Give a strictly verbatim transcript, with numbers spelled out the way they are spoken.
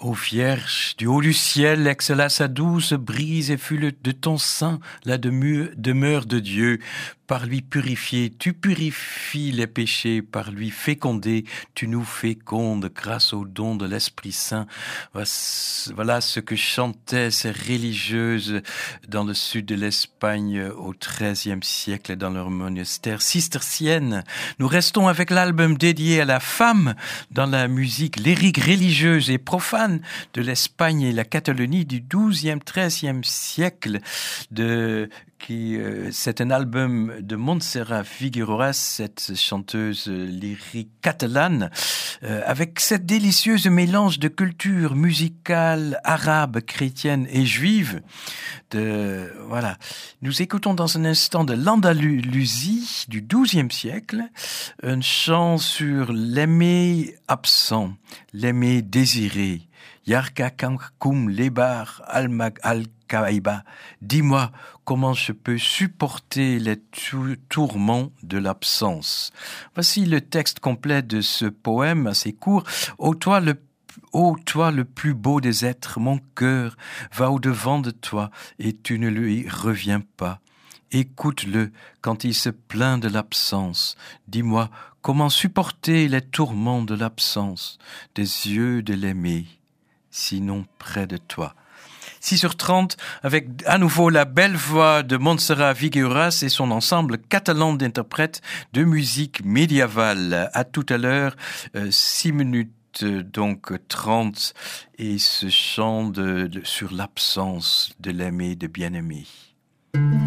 Ô Vierge, du haut du ciel exhala sa douce brise et fut le, de ton sein la demu- demeure de Dieu. Par lui purifié, tu purifies les péchés, par lui fécondé, tu nous fécondes grâce au don de l'Esprit Saint. Voilà ce que chantaient ces religieuses dans le sud de l'Espagne au treizième siècle dans leur monastère cistercienne. Nous restons avec l'album dédié à la femme dans la musique lyrique religieuse et profane de l'Espagne et la Catalonie du douzième, treizième siècle de qui euh, c'est un album de Montserrat Figueroa, cette chanteuse lyrique catalane, euh, avec cette délicieuse mélange de culture musicale arabe, chrétienne et juive. De, voilà. Nous écoutons dans un instant de l'Andalousie du douzième siècle, un chant sur l'aimé absent, l'aimé désiré. Yarka kankum lebar almag al Kaïba, dis-moi comment je peux supporter les tou- tourments de l'absence. Voici le texte complet de ce poème assez court. Ô toi le Ô toi le plus beau des êtres, mon cœur va au-devant de toi et tu ne lui reviens pas. Écoute-le quand il se plaint de l'absence. Dis-moi comment supporter les tourments de l'absence des yeux de l'aimé, sinon près de toi. six heures trente, avec à nouveau la belle voix de Montserrat Figueras et son ensemble catalan d'interprètes de musique médiévale. À tout à l'heure, euh, six minutes, donc trente, et ce chant de, de, sur l'absence de l'aimé, de bien-aimé.